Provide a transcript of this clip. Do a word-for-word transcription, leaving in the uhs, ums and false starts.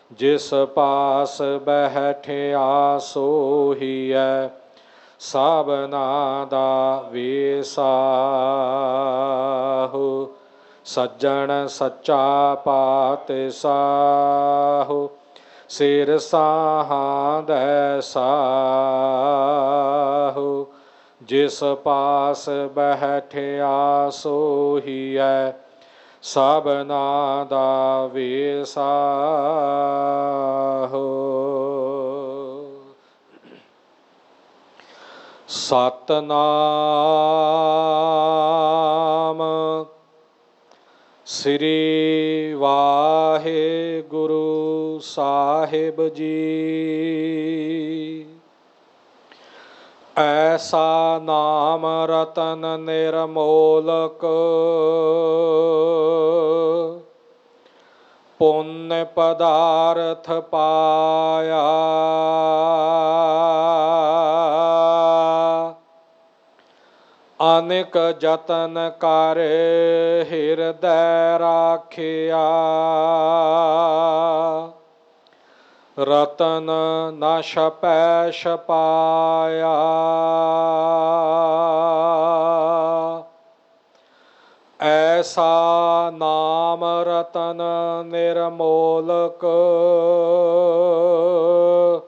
जिस पास बैठिया सोहियै सबना दा वेसाहु। सज्जन सच्चा पातशाहु सिर साहां साहु। जिस पास बैठिया सोहियै सबना दा वेसाहु। सतनाम श्री वाहिगुरु साहिब जी। ऐसा नाम रतन निर्मोलक पुण्य पदार्थ पाया। अनेक जतन कर हृदय राखिया। रतन न छपै छपाया। ऐसा नाम रतन निर्मोलक